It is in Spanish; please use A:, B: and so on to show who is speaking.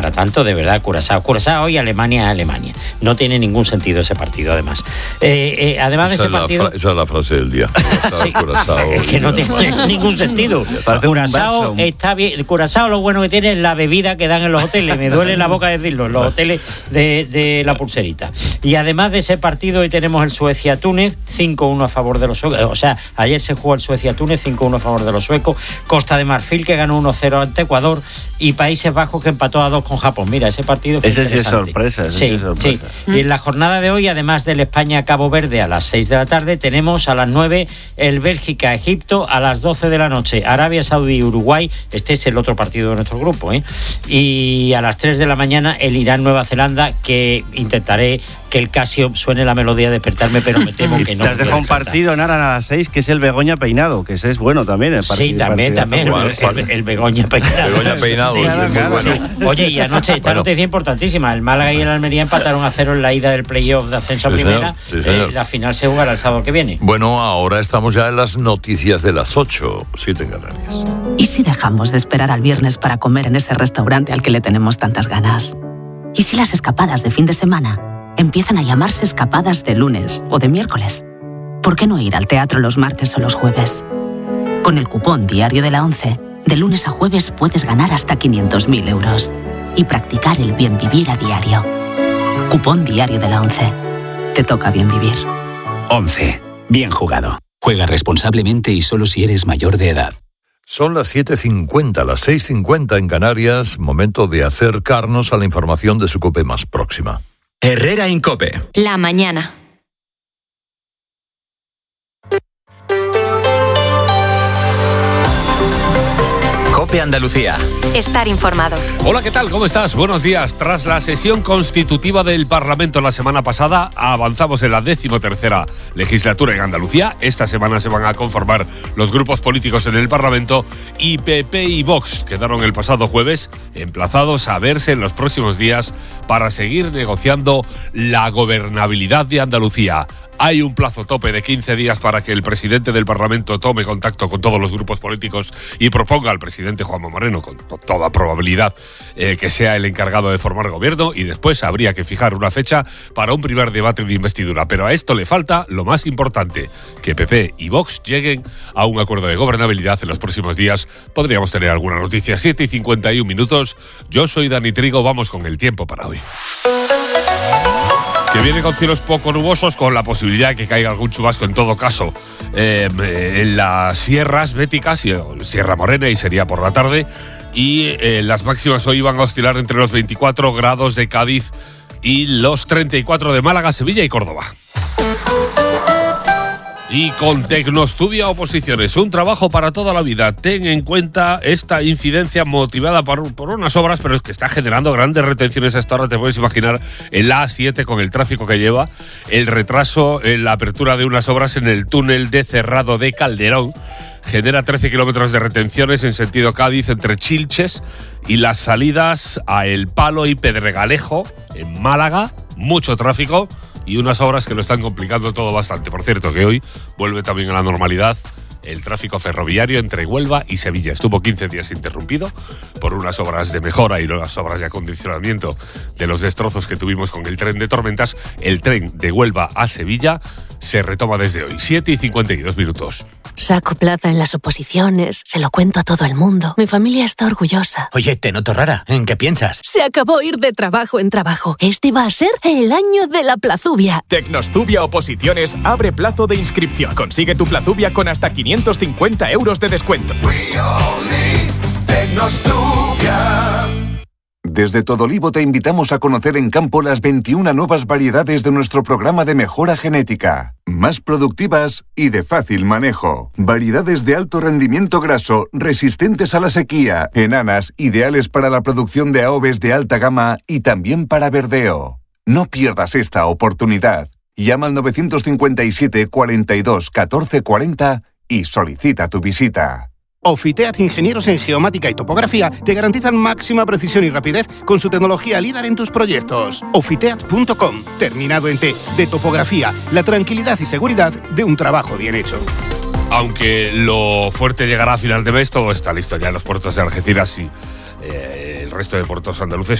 A: para tanto, de verdad, Curazao y Alemania. No tiene ningún sentido ese partido, además. Además de ese partido...
B: Esa es la frase del día. Curazao,
A: es que no tiene ningún sentido. Curazao está bien. Curazao lo bueno que tiene es la bebida que dan en los hoteles. Me duele la boca decirlo, en los hoteles de la Pulserita. Y además de ese partido, hoy tenemos el Suecia-Túnez, 5-1 a favor de los suecos. O sea, ayer se jugó el Suecia-Túnez, 5-1 a favor de los suecos. Costa de Marfil, que ganó 1-0 ante Ecuador. Y Países Bajos, que empató a 2 con Japón. Mira, ese partido fue interesante.
C: Ese sí es sorpresa.
A: Sí. Y en la jornada de hoy, además del España-Cabo Verde a las 6 de la tarde, tenemos a las 9 el Bélgica-Egipto, a las 12 de la noche Arabia Saudí-Uruguay. Este es el otro partido de nuestro grupo, Y a las 3 de la mañana el Irán-Nueva Zelanda, que intentaré que el Casio suene la melodía de despertarme, pero me temo que no.
C: Te has dejado un partido, Nara, a las 6, que es el Begoña Peinado, que ese es bueno también. El partido,
A: sí, también. El Begoña Peinado.
B: Begoña Peinado,
A: sí, muy bueno. Sí. Oye, y anoche esta noticia importantísima. El Málaga y el Almería empataron a 0 en la ida del playoff de ascenso a primera.
B: Señor.
A: La final se jugará el sábado que viene.
B: Bueno, ahora estamos ya en las noticias de las 8, 7 en Canarias.
D: ¿Y si dejamos de esperar al viernes para comer en ese restaurante al que le tenemos tantas ganas? ¿Y si las escapadas de fin de semana empiezan a llamarse escapadas de lunes o de miércoles? ¿Por qué no ir al teatro los martes o los jueves? Con el cupón Diario de la ONCE, de lunes a jueves puedes ganar hasta 500.000 euros y practicar el bien vivir a diario. Cupón Diario de la ONCE. Te toca bien vivir.
E: ONCE. Bien jugado. Juega responsablemente y solo si eres mayor de edad.
B: Son las 7:50, las 6:50 en Canarias. Momento de acercarnos a la información de su COPE más próxima.
F: Herrera Incope.
G: La mañana.
F: COPE Andalucía.
G: Estar informado.
H: Hola, ¿qué tal? ¿Cómo estás? Buenos días. Tras la sesión constitutiva del Parlamento la semana pasada, avanzamos en la 13ª legislatura en Andalucía. Esta semana se van a conformar los grupos políticos en el Parlamento y PP y Vox quedaron el pasado jueves emplazados a verse en los próximos días para seguir negociando la gobernabilidad de Andalucía. Hay un plazo tope de 15 días para que el presidente del Parlamento tome contacto con todos los grupos políticos y proponga al presidente Juanma Moreno, con toda probabilidad, que sea el encargado de formar gobierno, y después habría que fijar una fecha para un primer debate de investidura. Pero a esto le falta lo más importante, que PP y Vox lleguen a un acuerdo de gobernabilidad en los próximos días. Podríamos tener alguna noticia. 7:51. Yo soy Dani Trigo, vamos con el tiempo para hoy. Que viene con cielos poco nubosos, con la posibilidad de que caiga algún chubasco en todo caso en las sierras béticas, Sierra Morena, y sería por la tarde. Y las máximas hoy van a oscilar entre los 24 grados de Cádiz y los 34 de Málaga, Sevilla y Córdoba. Y con Tecnostudia Oposiciones, un trabajo para toda la vida. Ten en cuenta esta incidencia motivada por unas obras, pero es que está generando grandes retenciones a esta hora. Te puedes imaginar el A7 con el tráfico que lleva, el retraso en la apertura de unas obras en el túnel de Cerrado de Calderón. Genera 13 kilómetros de retenciones en sentido Cádiz entre Chilches y las salidas a El Palo y Pedregalejo en Málaga. Mucho tráfico y unas obras que lo están complicando todo bastante. Por cierto, que hoy vuelve también a la normalidad el tráfico ferroviario entre Huelva y Sevilla. Estuvo 15 días interrumpido por unas obras de mejora y unas obras de acondicionamiento de los destrozos que tuvimos con el tren de tormentas. El tren de Huelva a Sevilla se retoma desde hoy. 7:52.
D: Saco plaza en las oposiciones, se lo cuento a todo el mundo. Mi familia está orgullosa.
E: Oye, te noto rara. ¿En qué piensas?
D: Se acabó ir de trabajo en trabajo. Este va a ser el año de la plazubia.
I: Tecnostudia Oposiciones abre plazo de inscripción. Consigue tu plazubia con hasta 550 euros de descuento.
J: Desde Todolivo te invitamos a conocer en campo las 21 nuevas variedades de nuestro programa de mejora genética. Más productivas y de fácil manejo. Variedades de alto rendimiento graso, resistentes a la sequía, enanas, ideales para la producción de aves de alta gama y también para verdeo. No pierdas esta oportunidad. Llama al 957 42 14 40 y solicita tu visita.
K: Ofiteat Ingenieros en Geomática y Topografía te garantizan máxima precisión y rapidez con su tecnología líder en tus proyectos. Ofiteat.com, terminado en T, de topografía, la tranquilidad y seguridad de un trabajo bien hecho.
H: Aunque lo fuerte llegará a final de mes, todo está listo ya en los puertos de Algeciras y el resto de puertos andaluces.